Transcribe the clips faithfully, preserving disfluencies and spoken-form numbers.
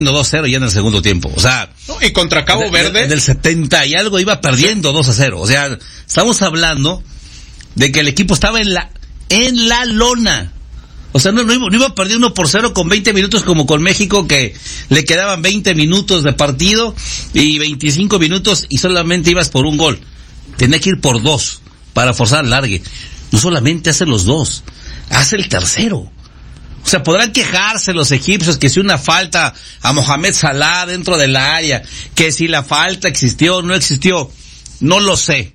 dos cero ya en el segundo tiempo, o sea... No, y contra Cabo de, Verde... De, del setenta y algo iba perdiendo sí. dos a cero, o sea, estamos hablando de que el equipo estaba en la en la lona, o sea, no, no, iba, no iba a perder uno por cero con veinte minutos como con México, que le quedaban veinte minutos de partido y veinticinco minutos y solamente ibas por un gol, tenía que ir por dos para forzar largue, no solamente hace los dos, hace el tercero. O sea, podrán quejarse los egipcios que si una falta a Mohamed Salah dentro del área, que si la falta existió o no existió, no lo sé.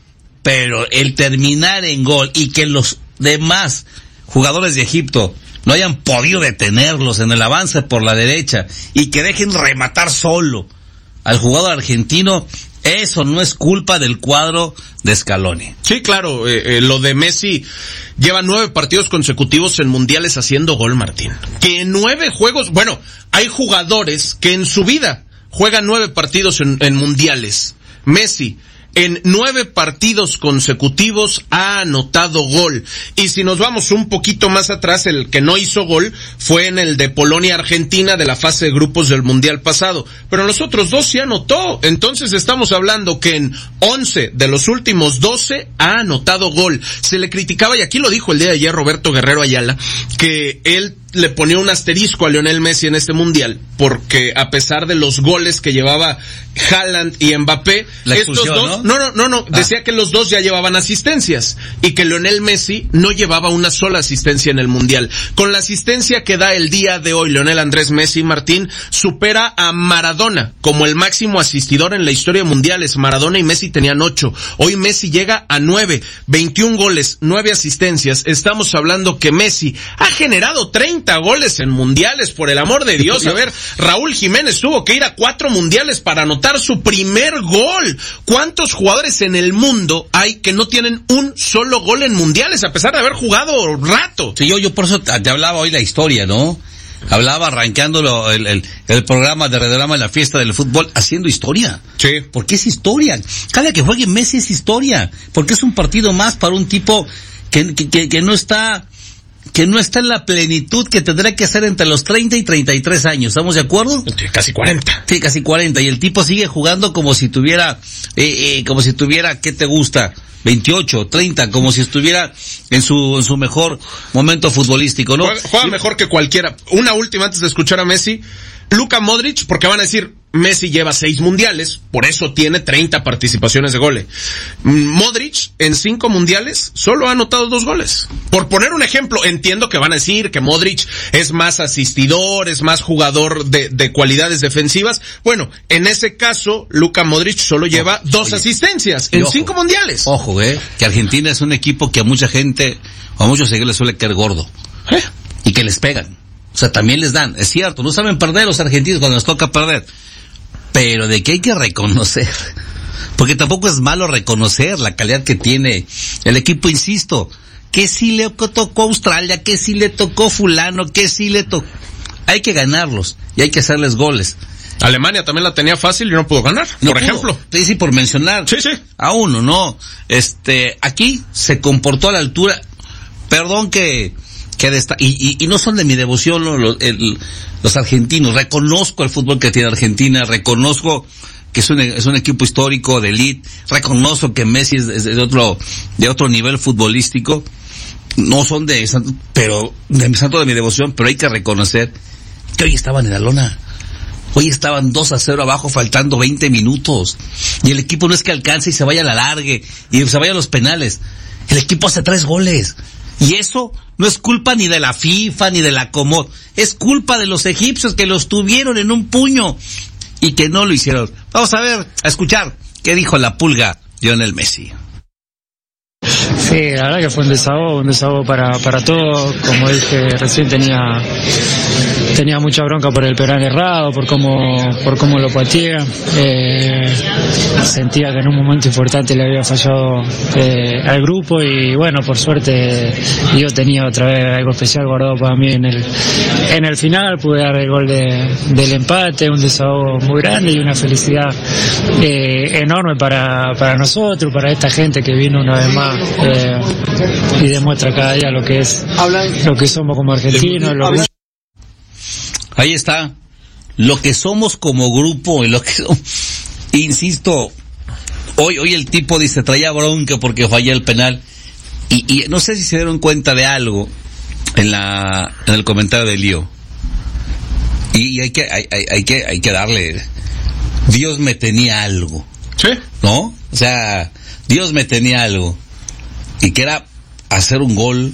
Pero el terminar en gol y que los demás jugadores de Egipto no hayan podido detenerlos en el avance por la derecha y que dejen rematar solo al jugador argentino, eso no es culpa del cuadro de Scaloni. Sí, claro, eh, eh, lo de Messi lleva nueve partidos consecutivos en mundiales haciendo gol, Martín. Que en nueve juegos, bueno, hay jugadores que en su vida juegan nueve partidos en, en mundiales. Messi, en nueve partidos consecutivos ha anotado gol. Y si nos vamos un poquito más atrás, el que no hizo gol fue en el de Polonia-Argentina de la fase de grupos del Mundial pasado. Pero en los otros dos sí anotó. Entonces estamos hablando que en once de los últimos doce ha anotado gol. Se le criticaba, y aquí lo dijo el día de ayer Roberto Guerrero Ayala, que él le ponía un asterisco a Lionel Messi en este mundial, porque a pesar de los goles que llevaba Haaland y Mbappé, la estos dos, ¿no? No, no, no, no, ah. decía que los dos ya llevaban asistencias, y que Lionel Messi no llevaba una sola asistencia en el mundial. Con la asistencia que da el día de hoy Lionel Andrés Messi, Martín, supera a Maradona como el máximo asistidor en la historia de mundiales. Maradona y Messi tenían ocho, hoy Messi llega a nueve, veintiún goles, nueve asistencias. Estamos hablando que Messi ha generado treinta goles en mundiales, por el amor de Dios. A ver, Raúl Jiménez tuvo que ir a cuatro mundiales para anotar su primer gol. ¿Cuántos jugadores en el mundo hay que no tienen un solo gol en mundiales, a pesar de haber jugado rato? Sí, yo, yo por eso te hablaba hoy la historia, ¿no? Hablaba arrancándolo el, el, el programa de Redorama en la fiesta del fútbol, haciendo historia. Sí. Porque es historia. Cada que juegue Messi es historia. Porque es un partido más para un tipo que, que, que, que no está... que no está en la plenitud que tendrá que hacer entre los treinta y treinta y tres años, ¿estamos de acuerdo? Casi cuarenta. Sí, casi cuarenta, y el tipo sigue jugando como si tuviera, eh, eh, como si tuviera, ¿qué te gusta? veintiocho, treinta, como si estuviera en su en su mejor momento futbolístico, ¿no? Juega, juega sí. mejor que cualquiera. Una última antes de escuchar a Messi. Luka Modric, porque van a decir, Messi lleva seis mundiales, por eso tiene treinta participaciones de goles. Modric, en cinco mundiales, solo ha anotado dos goles. Por poner un ejemplo, entiendo que van a decir que Modric es más asistidor, es más jugador de, de cualidades defensivas. Bueno, en ese caso, Luka Modric solo lleva oh, dos oye, asistencias en ojo, cinco mundiales. Ojo, eh, que Argentina es un equipo que a mucha gente, o a muchos seguidores les suele caer gordo. ¿Eh? Y que les pegan. O sea, también les dan, es cierto, no saben perder los argentinos cuando les toca perder, pero de que hay que reconocer, porque tampoco es malo reconocer la calidad que tiene el equipo, insisto, que si le tocó Australia, que si le tocó fulano, que si le tocó, hay que ganarlos y hay que hacerles goles. Alemania también la tenía fácil y no pudo ganar, no por pudo. ejemplo. Sí, sí, por mencionar sí, sí. a uno, ¿no? Este, aquí se comportó a la altura, perdón que... que desta- y, y, y no son de mi devoción ¿no? los, el, los argentinos, reconozco el fútbol que tiene Argentina, reconozco que es un, es un equipo histórico de elite, reconozco que Messi es, es de otro, de otro nivel futbolístico, no son de, pero, de mi santo de mi devoción, pero hay que reconocer que hoy estaban en la lona, hoy estaban dos a cero abajo faltando veinte minutos, y el equipo no es que alcance y se vaya a la largue, y se vaya a los penales, el equipo hace tres goles, y eso no es culpa ni de la FIFA ni de la Comod, es culpa de los egipcios que los tuvieron en un puño y que no lo hicieron. Vamos a ver, a escuchar qué dijo la pulga Lionel Messi. Sí, la verdad que fue un desahogo, un desahogo para, para todos. Como dije recién, tenía tenía mucha bronca por el penal errado, por cómo por cómo lo pateé. Eh, sentía que en un momento importante le había fallado eh, al grupo y bueno, por suerte yo tenía otra vez algo especial guardado para mí en el en el final. Pude dar el gol de, del empate, un desahogo muy grande y una felicidad eh, enorme para, para nosotros, para esta gente que vino una vez más eh, y demuestra cada día lo que es lo que somos como argentinos. Lo que... Ahí está lo que somos como grupo y lo que somos, insisto, hoy, hoy el tipo dice, traía bronca porque fallé el penal, y, y no sé si se dieron cuenta de algo en la, en el comentario de Lío, y, y hay que, hay, hay, hay que, hay que darle, Dios me tenía algo. Sí. ¿No? O sea, Dios me tenía algo, y que era hacer un gol,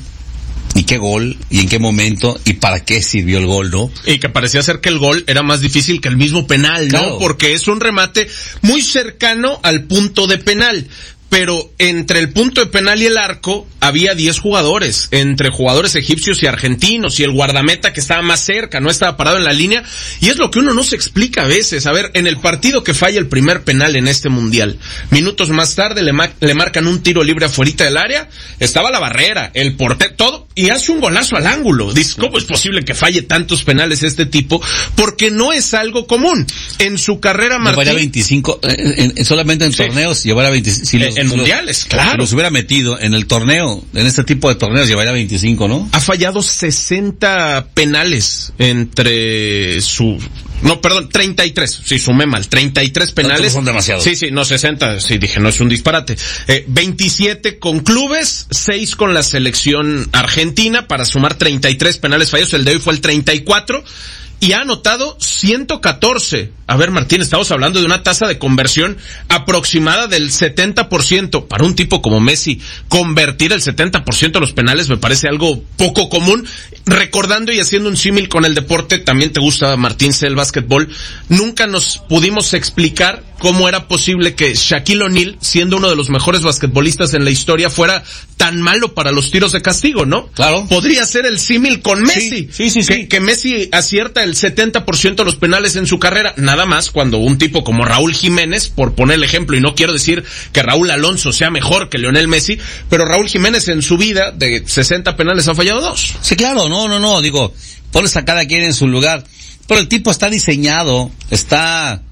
y qué gol, y en qué momento, y para qué sirvió el gol, ¿no? Y que parecía ser que el gol era más difícil que el mismo penal, ¿no? Claro. Porque es un remate muy cercano al punto de penal. Pero entre el punto de penal y el arco había diez jugadores, entre jugadores egipcios y argentinos, y el guardameta que estaba más cerca, no estaba parado en la línea, y es lo que uno no se explica a veces. A ver, en el partido que falla el primer penal en este mundial, minutos más tarde le, ma- le marcan un tiro libre afuerita del área, estaba la barrera, el portero, todo, y hace un golazo al ángulo. Dices, ¿cómo es posible que falle tantos penales este tipo? Porque no es algo común. En su carrera, Martín... Llevaría veinticinco, en, en, solamente en sí. torneos, llevaría veinticinco. Si los, en si mundiales, los, claro. Si los hubiera metido en el torneo, en este tipo de torneos, llevaría veinticinco, ¿no? Ha fallado sesenta penales entre su... No, perdón, treinta y tres. Sí, sumé mal. treinta y tres penales. No, son demasiados. Sí, sí, no, sesenta. Sí, dije, no es un disparate. Eh, veintisiete con clubes, seis con la selección argentina para sumar treinta y tres penales fallos. El de hoy fue el treinta y cuatro. Y ha anotado ciento catorce. A ver, Martín, estamos hablando de una tasa de conversión aproximada del setenta por ciento. Para un tipo como Messi, convertir el setenta por ciento de los penales me parece algo poco común. Recordando y haciendo un símil con el deporte, también te gusta, Martín, sé el básquetbol. Nunca nos pudimos explicar cómo era posible que Shaquille O'Neal, siendo uno de los mejores basquetbolistas en la historia, fuera tan malo para los tiros de castigo, ¿no? Claro. Podría ser el símil con Messi. Sí, sí, sí. Que, sí. que Messi acierta el setenta por ciento de los penales en su carrera, nada más cuando un tipo como Raúl Jiménez, por poner el ejemplo, y no quiero decir que Raúl Alonso sea mejor que Lionel Messi, pero Raúl Jiménez en su vida de sesenta penales ha fallado dos. Sí, claro, no, no, no, digo, pones a cada quien en su lugar, pero el tipo está diseñado, está,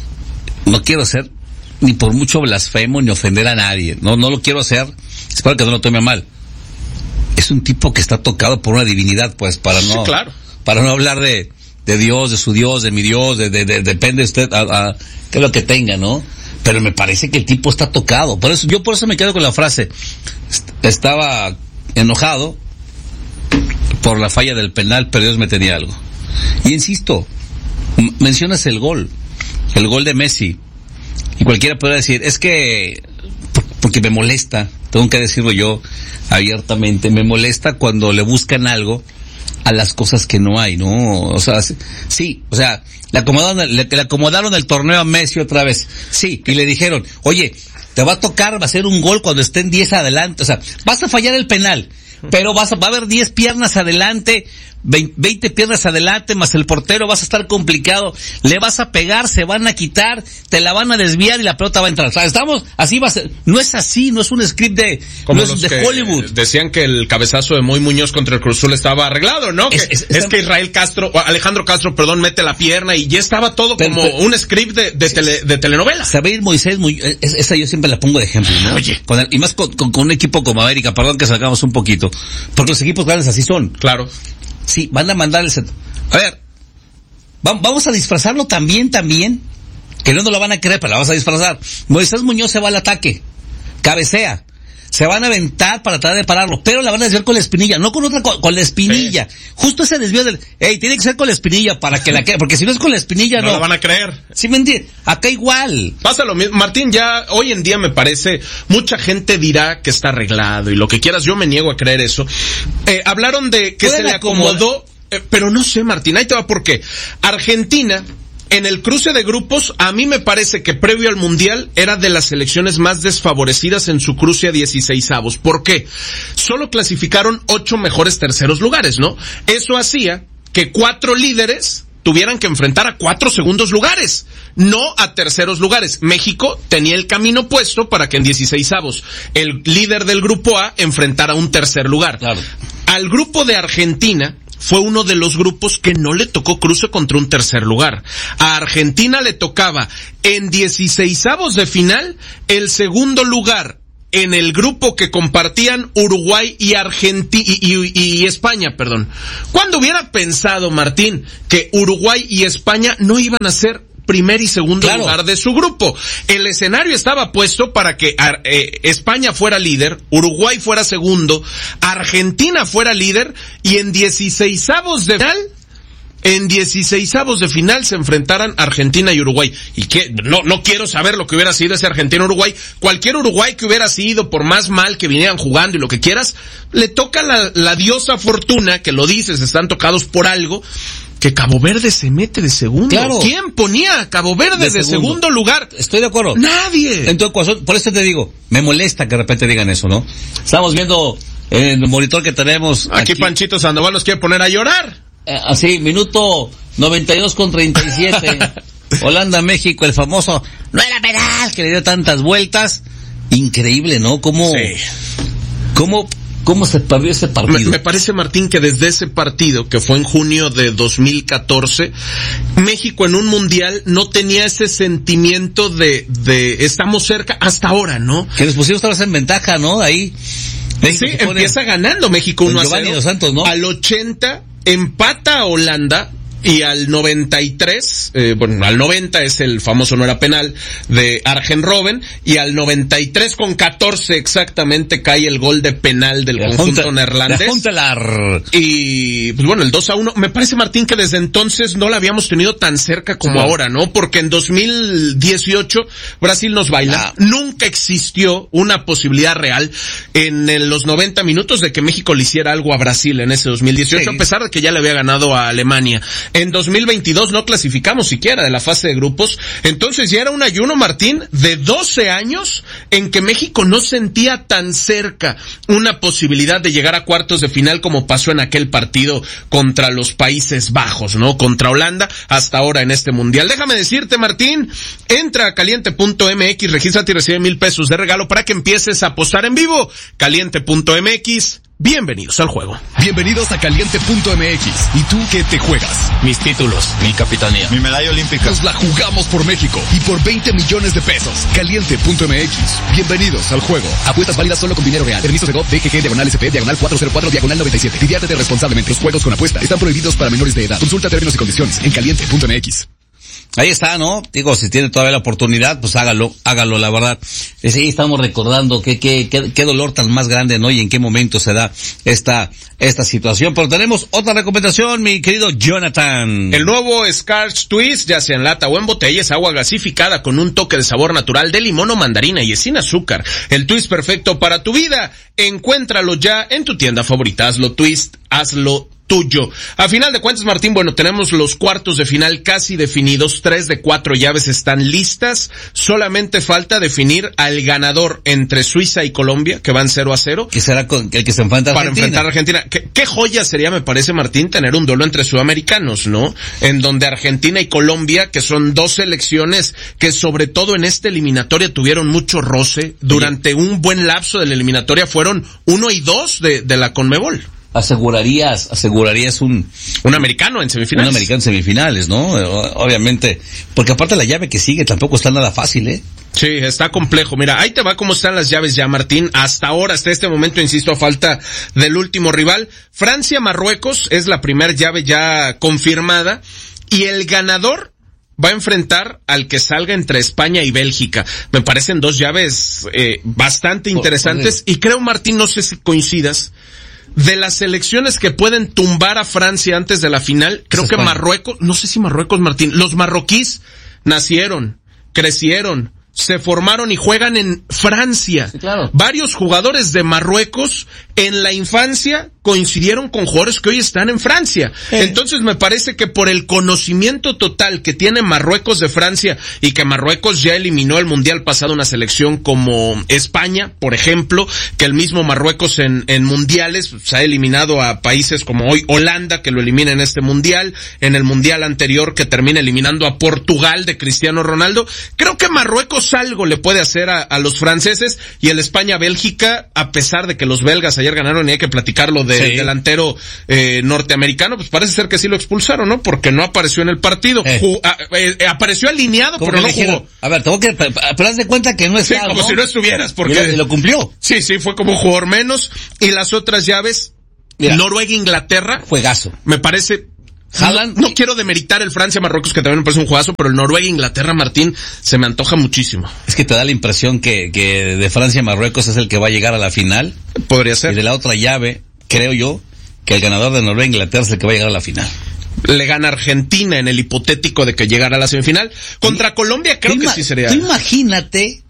no quiero ser ni por mucho blasfemo ni ofender a nadie, no, no lo quiero hacer, espero que no lo tome mal. Es un tipo que está tocado por una divinidad, pues, para no, sí, claro. para no hablar de, de Dios, de su Dios, de mi Dios, de, de, de depende usted a, a qué es lo que tenga, ¿no? Pero me parece que el tipo está tocado, por eso, yo por eso me quedo con la frase, estaba enojado por la falla del penal, pero Dios me tenía algo. Y insisto, m- mencionas el gol, el gol de Messi, y cualquiera puede decir, es que, por, porque me molesta, tengo que decirlo yo abiertamente, me molesta cuando le buscan algo a las cosas que no hay, ¿no? O sea, sí, o sea, le acomodaron, le, le acomodaron el torneo a Messi otra vez, sí, y le dijeron, oye, te va a tocar, va a ser un gol cuando estén diez adelante, o sea, vas a fallar el penal, pero vas a, va a haber diez piernas adelante, veinte piernas adelante, más el portero, vas a estar complicado, le vas a pegar, se van a quitar, te la van a desviar y la pelota va a entrar. O sea, estamos, así va a ser, no es así, no es un script de, como no los es de que Hollywood. Decían que el cabezazo de Moy Muñoz contra el Cruz Azul estaba arreglado, ¿no? Es, que, es, es, es que Israel Castro, Alejandro Castro, perdón, mete la pierna y ya estaba todo pero, como pero, un script de, de, tele, de telenovela. Se va a ir Moisés, muy, es, esa yo siempre la pongo de ejemplo, ¿no? Oye. Con el, y más con, con, con un equipo como América, perdón que sacamos un poquito, porque los equipos grandes así son. Claro. Sí, van a mandar el set. A ver, va, vamos a disfrazarlo también, también, que no nos lo van a creer, pero la vamos a disfrazar. Moisés Muñoz se va al ataque, cabecea, se van a aventar para tratar de pararlo, pero la van a desviar con la espinilla, no con otra, con, con la espinilla. Sí. Justo ese desvío del, ey, tiene que ser con la espinilla para que la quede, porque si no es con la espinilla, no. No la van a creer. Sí, me entiendes, acá igual. Pasa lo mismo, Martín, ya hoy en día me parece, mucha gente dirá que está arreglado y lo que quieras, yo me niego a creer eso. Eh, hablaron de que se le acomodó, eh, pero no sé, Martín, ahí te va por qué. Argentina, en el cruce de grupos, a mí me parece que previo al Mundial era de las selecciones más desfavorecidas en su cruce a dieciseisavos. ¿Por qué? Solo clasificaron ocho mejores terceros lugares, ¿no? Eso hacía que cuatro líderes tuvieran que enfrentar a cuatro segundos lugares, no a terceros lugares. México tenía el camino puesto para que en dieciseisavos el líder del grupo A enfrentara a un tercer lugar. Claro. Al grupo de Argentina fue uno de los grupos que no le tocó cruce contra un tercer lugar. A Argentina le tocaba en dieciseisavos de final el segundo lugar en el grupo que compartían Uruguay y Argentina y, y, y España, perdón. ¿Cuándo hubiera pensado, Martín, que Uruguay y España no iban a ser primer y segundo claro. lugar de su grupo? El escenario estaba puesto para que eh, España fuera líder, Uruguay fuera segundo, Argentina fuera líder y en dieciseisavos de final, en dieciseisavos de final se enfrentaran Argentina y Uruguay. Y que no no quiero saber lo que hubiera sido ese Argentina-Uruguay. Cualquier Uruguay que hubiera sido, por más mal que vinieran jugando y lo que quieras, le toca la, la diosa fortuna, que lo dices, están tocados por algo, que Cabo Verde se mete de segundo. Claro. ¿Quién ponía a Cabo Verde de, de segundo. segundo lugar? Estoy de acuerdo. Nadie. En tu ecuación, por eso te digo, me molesta que de repente digan eso, ¿no? Estamos viendo en el monitor que tenemos. Aquí, aquí Panchito Sandoval nos quiere poner a llorar. Eh, así, minuto noventa y dos con treinta y siete. Holanda, México, el famoso, no era penal, que le dio tantas vueltas. Increíble, ¿no? Cómo, sí. cómo, cómo se perdió ese partido. Me, me parece, Martín, que desde ese partido, que fue en junio de dos mil catorce, México en un mundial no tenía ese sentimiento de, de estamos cerca hasta ahora, ¿no? Que les pusimos otra vez en ventaja, ¿no? Ahí. México sí, empieza ganando México uno a cero. Giovanni Dos Santos, ¿no? Al ochenta empata a Holanda y al noventa y tres, eh, bueno, al noventa es el famoso no era penal de Arjen Robben, y al noventa y tres con catorce exactamente cae el gol de penal del la conjunto junta, neerlandés. Y pues bueno, el dos a uno, me parece, Martín, que desde entonces no la habíamos tenido tan cerca como sí. ahora, ¿no? Porque en dos mil dieciocho Brasil nos baila, ah. nunca existió una posibilidad real en, en los noventa minutos de que México le hiciera algo a Brasil en ese dos mil dieciocho, sí. a pesar de que ya le había ganado a Alemania. En dos mil veintidós no clasificamos siquiera de la fase de grupos. Entonces ya era un ayuno, Martín, de doce años en que México no sentía tan cerca una posibilidad de llegar a cuartos de final como pasó en aquel partido contra los Países Bajos, ¿no? Contra Holanda, hasta ahora en este mundial. Déjame decirte, Martín, entra a caliente punto m x, regístrate y recibe mil pesos de regalo para que empieces a apostar en vivo. caliente punto m x. Bienvenidos al juego. Bienvenidos a caliente punto m x. ¿Y tú qué te juegas? Mis títulos, mi capitanía, mi medalla olímpica. Nos la jugamos por México y por veinte millones de pesos. caliente punto m x. Bienvenidos al juego. Apuestas válidas solo con dinero real. Permiso Segov, D G G, diagonal S P, diagonal cuatro cero cuatro, diagonal noventa y siete. Diviértete responsablemente. Los juegos con apuesta están prohibidos para menores de edad. Consulta términos y condiciones en caliente punto m x. Ahí está, ¿no? Digo, si tiene todavía la oportunidad, pues hágalo, hágalo, la verdad. Sí, estamos recordando qué, qué, qué, qué dolor tan más grande, ¿no? Y en qué momento se da esta, esta situación. Pero tenemos otra recomendación, mi querido Jonathan. El nuevo Scratch Twist, ya sea en lata o en botella, es agua gasificada con un toque de sabor natural de limón o mandarina y es sin azúcar. El twist perfecto para tu vida. Encuéntralo ya en tu tienda favorita. Hazlo twist, hazlo tuyo. A final de cuentas, Martín, bueno, tenemos los cuartos de final casi definidos, tres de cuatro llaves están listas, solamente falta definir al ganador entre Suiza y Colombia, que van cero a cero. Que será con el que se enfrenta a Argentina. Para enfrentar a Argentina. ¿Qué, qué joya sería, me parece, Martín, tener un duelo entre sudamericanos, ¿no? En donde Argentina y Colombia, que son dos selecciones que sobre todo en esta eliminatoria tuvieron mucho roce, durante un buen lapso de la eliminatoria fueron uno y dos de, de la Conmebol. Asegurarías, asegurarías un... Un americano en semifinales. Un americano en semifinales, ¿no? Obviamente. Porque aparte la llave que sigue tampoco está nada fácil, ¿eh? Sí, está complejo. Mira, ahí te va cómo están las llaves ya, Martín. Hasta ahora, hasta este momento, insisto, a falta del último rival. Francia-Marruecos es la primera llave ya confirmada. Y el ganador va a enfrentar al que salga entre España y Bélgica. Me parecen dos llaves eh, bastante interesantes. Y creo, Martín, no sé si coincidas, de las selecciones que pueden tumbar a Francia antes de la final, creo que Marruecos, no sé si Marruecos, Martín, los marroquíes nacieron, crecieron, se formaron y juegan en Francia. Sí, claro. Varios jugadores de Marruecos en la infancia coincidieron con jugadores que hoy están en Francia. Eh. Entonces me parece que por el conocimiento total que tiene Marruecos de Francia y que Marruecos ya eliminó el mundial pasado una selección como España, por ejemplo, que el mismo Marruecos en, en mundiales se ha eliminado a países como hoy Holanda, que lo elimina en este mundial, en el mundial anterior que termina eliminando a Portugal de Cristiano Ronaldo. Creo que Marruecos menos algo le puede hacer a, a los franceses. Y el España-Bélgica, a pesar de que los belgas ayer ganaron y hay que platicarlo del sí. delantero eh, norteamericano, pues parece ser que sí lo expulsaron, ¿no? Porque no apareció en el partido. Eh. Jug- a, eh, apareció alineado, pero no dijeron, jugó. a ver, tengo que, pero haz de cuenta que no Sí, está, como ¿no? si no estuvieras, porque... Y lo, y lo cumplió. Sí, sí, fue como un jugador menos. Y las otras llaves, Mira, Noruega-Inglaterra, juegazo. me parece... Haaland. No, no quiero demeritar el Francia-Marruecos, que también me parece un juegazo, pero el Noruega-Inglaterra, Martín, se me antoja muchísimo. Es que te da la impresión que, que de Francia-Marruecos es el que va a llegar a la final. Podría Y ser. de la otra llave, creo yo, que el ganador de Noruega-Inglaterra es el que va a llegar a la final. Le gana Argentina en el hipotético de que llegara a la semifinal. Contra Colombia creo Tú que ima- sí sería. Tú imagínate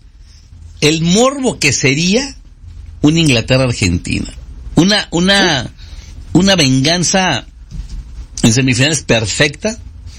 el morbo que sería una Inglaterra-Argentina. Una, una, una venganza en semifinales perfecta.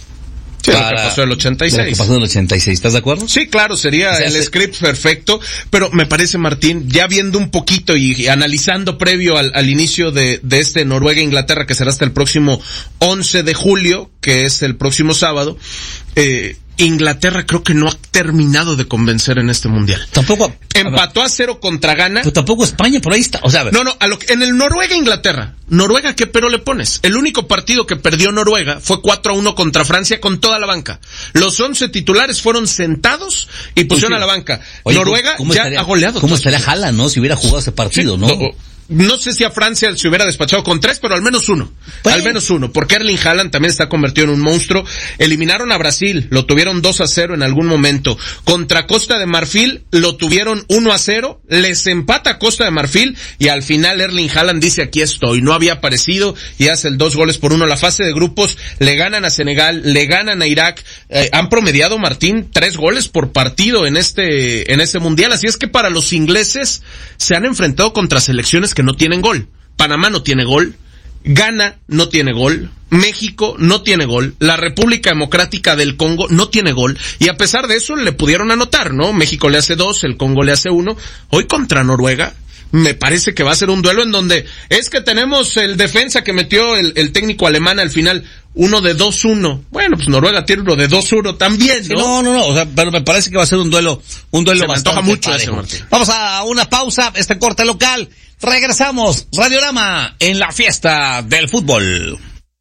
Sí, lo que pasó en el ochenta y seis. Lo que pasó en el ochenta y seis, ¿estás de acuerdo? Sí, claro, sería O sea, el se- script perfecto, pero me parece, Martín, ya viendo un poquito y, y analizando previo al, al inicio de, de este Noruega-Inglaterra, que será hasta el próximo once de julio, que es el próximo sábado, eh, Inglaterra creo que no ha terminado de convencer en este mundial. Tampoco. Empató a cero contra Ghana. Pero tampoco España, por ahí está. O sea, a ver, No, no, a lo que, en el Noruega-Inglaterra. Noruega, ¿qué pero le pones? El único partido que perdió Noruega fue cuatro a uno contra Francia con toda la banca. Los once titulares fueron sentados y pusieron Oye, a la banca. oye, Noruega ¿cómo ya estaría- ha goleado. ¿Cómo todos. estaría Haaland, no? Si hubiera jugado ese partido, ¿no? No, no sé si a Francia se hubiera despachado con tres, pero al menos uno. Bueno. Al menos uno, porque Erling Haaland también está convertido en un monstruo. Eliminaron a Brasil, lo tuvieron dos a cero en algún momento. Contra Costa de Marfil lo tuvieron uno a cero, les empata Costa de Marfil y al final Erling Haaland dice aquí estoy, no había aparecido y hace el dos goles por uno. La fase de grupos le ganan a Senegal, le ganan a Irak, eh, han promediado, Martín, tres goles por partido en este, en este mundial, así es que para los ingleses se han enfrentado contra selecciones que no tienen gol. Panamá no tiene gol, Ghana no tiene gol, México no tiene gol, la República Democrática del Congo no tiene gol, y a pesar de eso le pudieron anotar, ¿no? México le hace dos, el Congo le hace uno. Hoy contra Noruega, me parece que va a ser un duelo en donde es que tenemos el defensa que metió el, el técnico alemán al final, uno de dos uno. Bueno, pues Noruega tiene uno de dos uno también, ¿no? Sí, no, no, no, o sea, pero me parece que va a ser un duelo, un duelo Se me bastante antoja mucho parejo. ese, Martín. Vamos a una pausa, este corte local. Regresamos, Radiorama, en la fiesta del fútbol.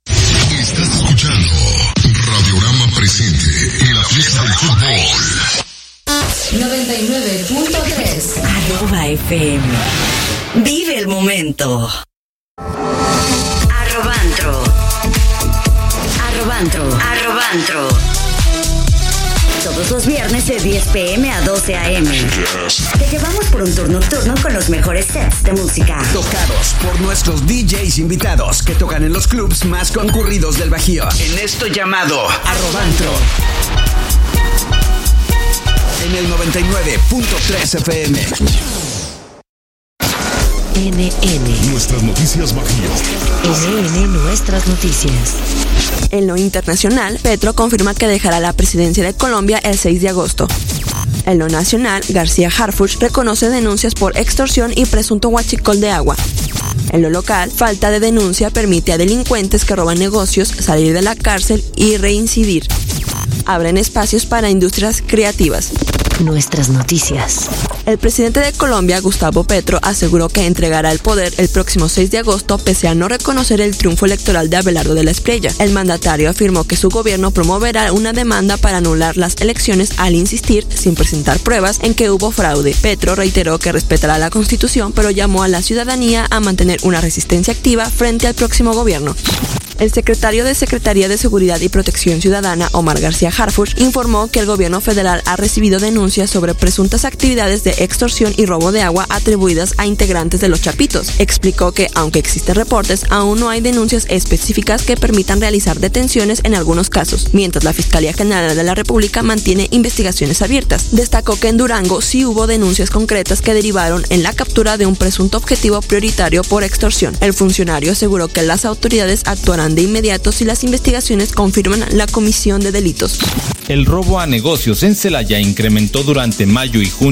Estás escuchando Radiorama presente en la fiesta del fútbol. noventa y nueve punto tres. Arroba F M. Vive el momento. Arrobantro. Arrobantro. Arrobantro. Todos los viernes de diez pm a doce am. Te llevamos por un tour nocturno con los mejores sets de música. Tocados por nuestros D Js invitados que tocan en los clubs más concurridos del Bajío. En esto llamado Arrobantro. En el noventa y nueve punto tres F M. N N. Nuestras noticias Bajío. N N Nuestras noticias. En lo internacional, Petro confirma que dejará la presidencia de Colombia el seis de agosto. En lo nacional, García Harfuch reconoce denuncias por extorsión y presunto huachicol de agua. En lo local, falta de denuncia permite a delincuentes que roban negocios salir de la cárcel y reincidir. Abren espacios para industrias creativas. Nuestras noticias. El presidente de Colombia, Gustavo Petro, aseguró que entregará el poder el próximo seis de agosto pese a no reconocer el triunfo electoral de Abelardo de la Espriella. El mandatario afirmó que su gobierno promoverá una demanda para anular las elecciones al insistir, sin presentar pruebas, en que hubo fraude. Petro reiteró que respetará la Constitución, pero llamó a la ciudadanía a mantener una resistencia activa frente al próximo gobierno. El secretario de Secretaría de Seguridad y Protección Ciudadana, Omar García Harfuch, informó que el gobierno federal ha recibido denuncias sobre presuntas actividades de extorsión y robo de agua atribuidas a integrantes de los Chapitos. Explicó que, aunque existen reportes, aún no hay denuncias específicas que permitan realizar detenciones en algunos casos, mientras la Fiscalía General de la República mantiene investigaciones abiertas. Destacó que en Durango sí hubo denuncias concretas que derivaron en la captura de un presunto objetivo prioritario por extorsión. El funcionario aseguró que las autoridades actuarán de inmediato si las investigaciones confirman la comisión de delitos. El robo a negocios en Celaya incrementó durante mayo y junio. Delitos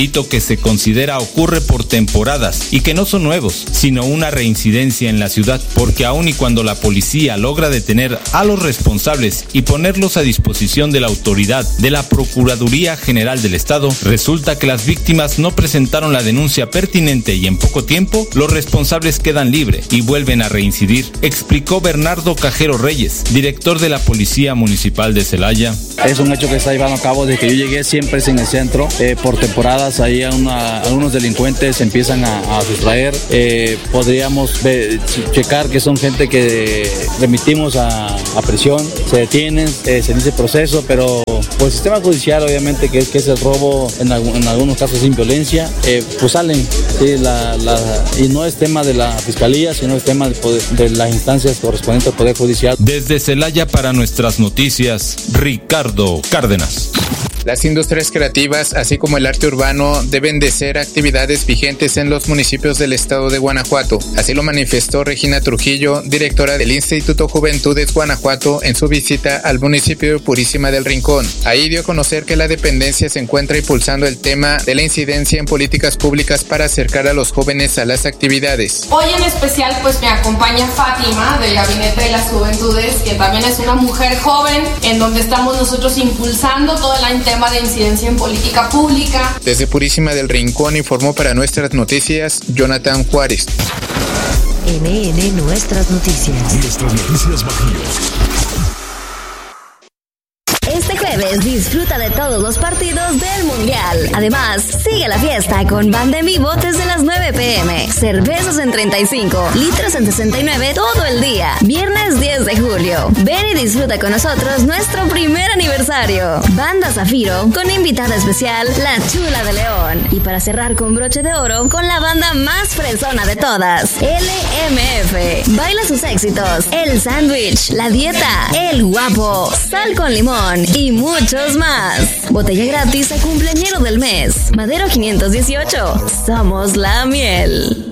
delito que se considera ocurre por temporadas y que no son nuevos, sino una reincidencia en la ciudad, porque aun y cuando la policía logra detener a los responsables y ponerlos a disposición de la autoridad de la Procuraduría General del Estado, resulta que las víctimas no presentaron la denuncia pertinente y en poco tiempo los responsables quedan libres y vuelven a reincidir, explicó Bernardo Cajero Reyes, director de la Policía Municipal de Celaya. Es un hecho que está llevando a cabo desde que yo llegué, siempre es en el centro. Eh, por temporadas ahí una, algunos delincuentes empiezan a, a sustraer. Eh, podríamos ver, checar que son gente que remitimos a, a prisión, se detienen, eh, se inicia el proceso, pero por el sistema judicial obviamente que es, que es el robo, en, en algunos casos sin violencia, eh, pues salen. Sí, la, la, y no es tema de la Fiscalía, sino es tema de, poder, de las instancias correspondientes al Poder Judicial. Desde Celaya para nuestras noticias, Ricardo Cárdenas. Las industrias creativas, así como el arte urbano, deben de ser actividades vigentes en los municipios del estado de Guanajuato. Así lo manifestó Regina Trujillo, directora del Instituto Juventudes Guanajuato, en su visita al municipio de Purísima del Rincón. Ahí dio a conocer que la dependencia se encuentra impulsando el tema de la incidencia en políticas públicas para acercar a los jóvenes a las actividades. Hoy en especial pues me acompaña Fátima del Gabinete de las Juventudes, que también es una mujer joven, en donde estamos nosotros impulsando todo el tema de incidencia en política pública. Desde Purísima del Rincón informó para Nuestras Noticias Jonathan Juárez. N N Nuestras Noticias. Nuestras Noticias Bajíos. Este jueves disfruta de todos los partidos del Mundial. Además, sigue la fiesta con banda en vivo desde las nueve pm. Cervezas en treinta y cinco, litros en sesenta y nueve todo el día. Viernes diez de julio. Ven y disfruta con nosotros nuestro primer aniversario. Banda Zafiro con invitada especial, La Chula de León. Y para cerrar con broche de oro, con la banda más fresona de todas, L M F. Baila sus éxitos, El Sándwich, La Dieta, El Guapo, Sal con Limón y muchos más. Botella gratis a cumpleañero del mes. Madero quinientos dieciocho. Somos la miel.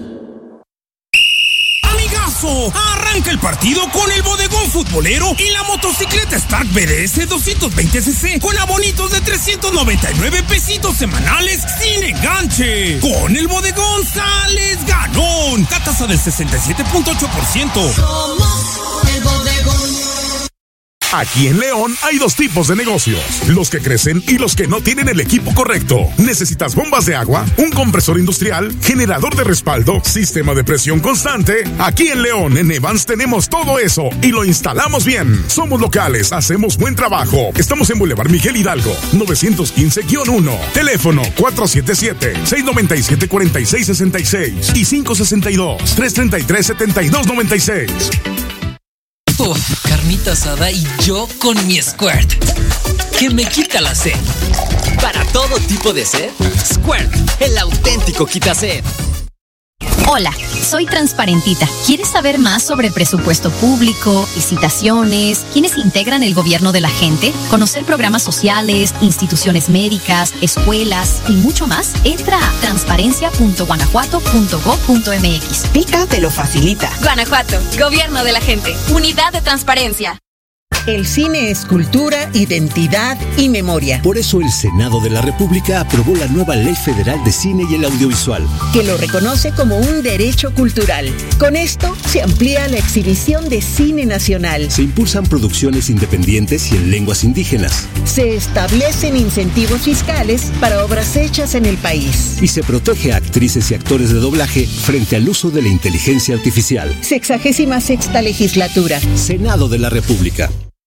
Amigazo, arranca el partido con el bodegón futbolero y la motocicleta Stark B D S doscientos veinte cc con abonitos de trescientos noventa y nueve pesitos semanales sin enganche. Con el bodegón sales ganón. Tasa del sesenta y siete punto ocho por ciento. Somos el bodegón. Aquí en León hay dos tipos de negocios, los que crecen y los que no tienen el equipo correcto. ¿Necesitas bombas de agua, un compresor industrial, generador de respaldo, sistema de presión constante? Aquí en León, en Evans, tenemos todo eso y lo instalamos bien. Somos locales, hacemos buen trabajo. Estamos en Boulevard Miguel Hidalgo, novecientos quince guión uno. Teléfono cuatro siete siete, seis nueve siete, cuatro seis seis seis y cinco seis dos, tres tres tres, siete dos nueve seis. Uf, carnita asada y yo con mi Squirt, que me quita la sed. Para todo tipo de sed, Squirt, el auténtico quita sed. Hola, soy Transparentita. ¿Quieres saber más sobre presupuesto público, licitaciones, quiénes integran el gobierno de la gente, conocer programas sociales, instituciones médicas, escuelas y mucho más? Entra a transparencia punto guanajuato punto gob punto mx. Pica te lo facilita. Guanajuato, gobierno de la gente, unidad de transparencia. El cine es cultura, identidad y memoria. Por eso el Senado de la República aprobó la nueva Ley Federal de Cine y el Audiovisual, que lo reconoce como un derecho cultural. Con esto se amplía la exhibición de cine nacional. Se impulsan producciones independientes y en lenguas indígenas. Se establecen incentivos fiscales para obras hechas en el país. Y se protege a actrices y actores de doblaje frente al uso de la inteligencia artificial. Sexagésima sexta legislatura. Senado de la República.